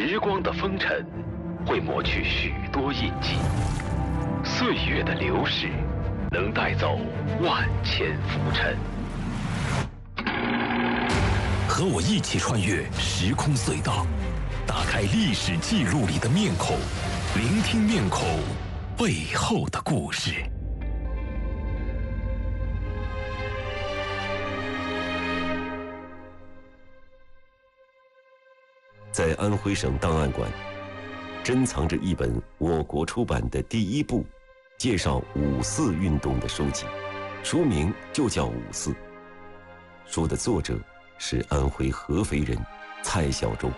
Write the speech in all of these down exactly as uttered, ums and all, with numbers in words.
时光的风尘会抹去许多印记，岁月的流逝能带走万千浮尘。和我一起穿越时空隧道，打开历史记录里的面孔，聆听面孔背后的故事。 在安徽省档案馆，珍藏着一本我国出版的第一部介绍五四运动的书籍，书名就叫《五四》。书的作者是安徽合肥人蔡小舟。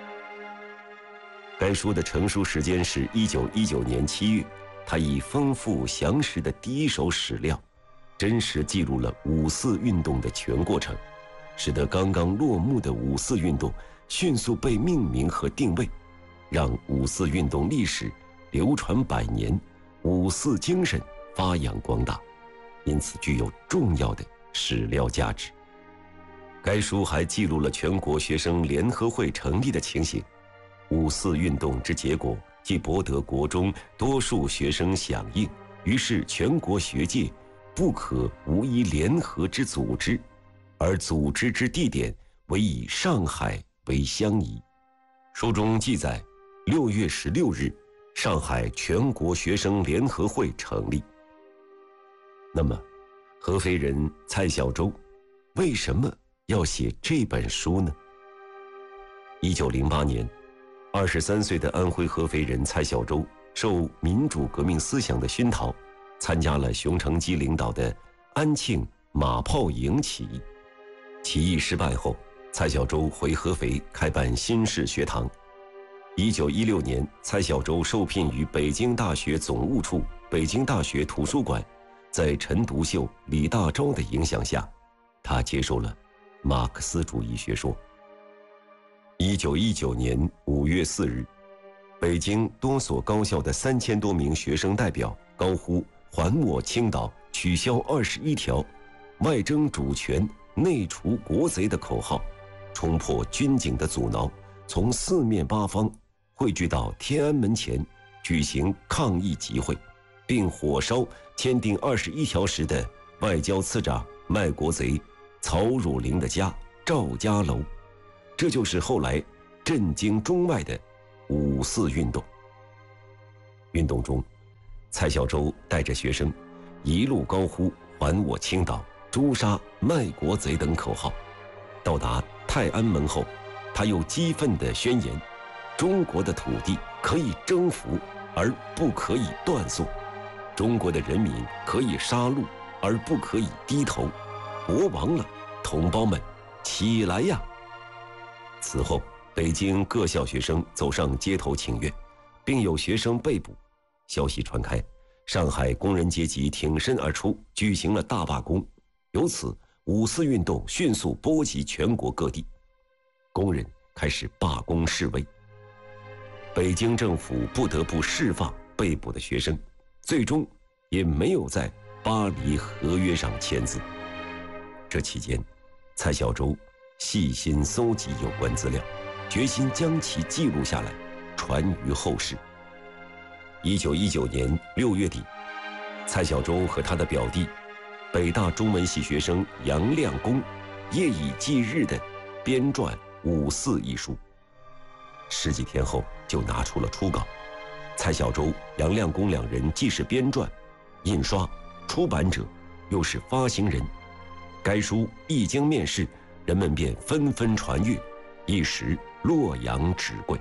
该书的成书时间是一九一九年七月，它以丰富详实的第一手史料，真实记录了五四运动的全过程，使得刚刚落幕的五四运动迅速被命名和定位，让五四运动历史流传百年，五四精神发扬光大，因此具有重要的史料价值。该书还记录了全国学生联合会成立的情形，五四运动之结果既博得国中多数学生响应，于是全国学界不可无一联合之组织，而组织之地点为以上海为相宜。书中记载，六月十六日，上海全国学生联合会成立。那么，合肥人蔡小舟为什么要写这本书呢？一九零八年，二十三岁的安徽合肥人蔡小舟受民主革命思想的熏陶，参加了熊成基领导的安庆马炮营起义。起义失败后，蔡小舟回合肥开办新式学堂。一九一六年，蔡小舟受聘于北京大学总务处、北京大学图书馆，在陈独秀、李大钊的影响下，他接受了马克思主义学说。一九一九年五月四日，北京多所高校的三千多名学生代表高呼“还我青岛，取消二十一条，外争主权，内除国贼”的口号，冲破军警的阻挠，从四面八方汇聚到天安门前举行抗议集会，并火烧签订二十一条时的外交次长卖国贼曹汝霖的家赵家楼。这就是后来震惊中外的五四运动。运动中，蔡小舟带着学生一路高呼“还我青岛，诛杀卖国贼”等口号。到达泰安门后，他又激愤地宣言：中国的土地可以征服，而不可以断送；中国的人民可以杀戮，而不可以低头。国亡了，同胞们，起来呀！此后，北京各校学生走上街头请愿，并有学生被捕。消息传开，上海工人阶级挺身而出，举行了大罢工。由此，五四运动迅速波及全国各地，工人开始罢工示威。北京政府不得不释放被捕的学生，最终也没有在巴黎合约上签字。这期间，蔡小舟细心搜集有关资料，决心将其记录下来，传于后世。一九一九年六月底，蔡小舟和他的表弟北大中文系学生杨亮公夜以继日地编撰《五四》一书，十几天后就拿出了初稿。蔡小舟、杨亮公两人既是编撰、印刷、出版者，又是发行人。该书一经面世，人们便纷纷传阅，一时洛阳纸贵。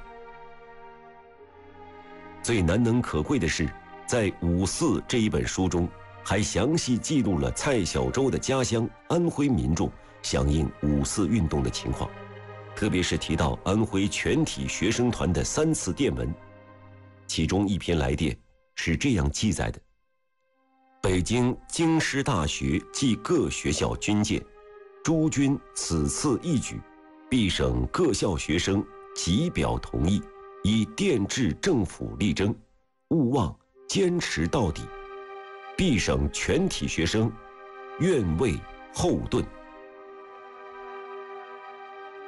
最难能可贵的是，在《五四》这一本书中，还详细记录了蔡小舟的家乡安徽民众响应五四运动的情况，特别是提到安徽全体学生团的三次电文。其中一篇来电是这样记载的：北京京师大学暨各学校军舰，诸军此次一举，必省各校学生即表同意，以电致政府力争，勿忘坚持到底。必省全体学生愿为后盾。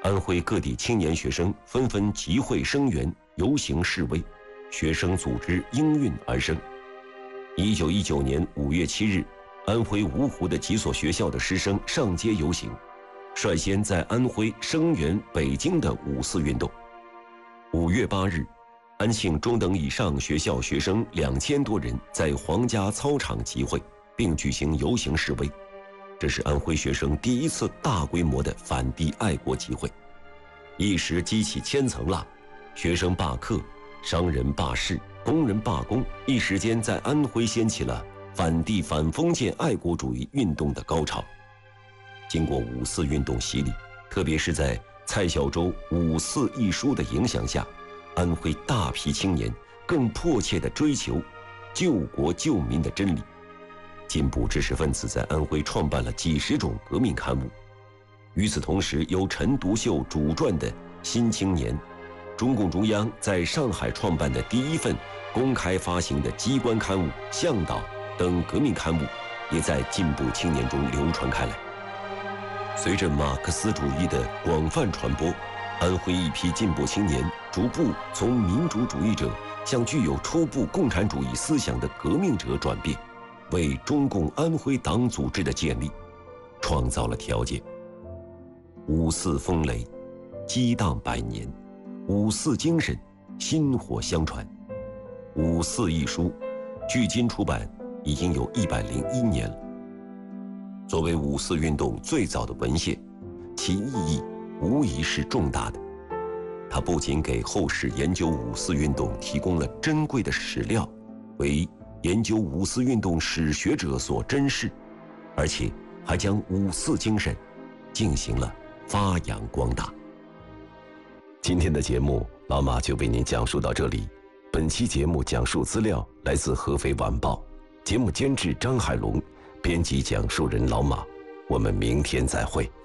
安徽各地青年学生纷纷集会声援、游行示威，学生组织应运而生。一九一九年五月七日，安徽芜湖的几所学校的师生上街游行，率先在安徽声援北京的五四运动。五月八日，安庆中等以上学校学生两千多人在皇家操场集会，并举行游行示威。这是安徽学生第一次大规模的反帝爱国集会，一时激起千层浪，学生罢课、商人罢市、工人罢工，一时间在安徽掀起了反帝反封建爱国主义运动的高潮。经过五四运动洗礼，特别是在蔡小舟《五四》一书的影响下，安徽大批青年更迫切地追求救国救民的真理。进步知识分子在安徽创办了几十种革命刊物。与此同时，由陈独秀主撰的《新青年》，中共中央在上海创办的第一份公开发行的机关刊物《向导》等革命刊物，也在进步青年中流传开来。随着马克思主义的广泛传播，安徽一批进步青年逐步从民主主义者向具有初步共产主义思想的革命者转变，为中共安徽党组织的建立创造了条件。五四风雷激荡百年，五四精神薪火相传。五四一书距今出版已经有一百零一年了。作为五四运动最早的文献，其意义无疑是重大的。它不仅给后世研究五四运动提供了珍贵的史料，为研究五四运动史学者所珍视，而且还将五四精神进行了发扬光大。今天的节目，老马就为您讲述到这里。本期节目讲述资料来自合肥晚报，节目监制张海龙，编辑讲述人老马。我们明天再会。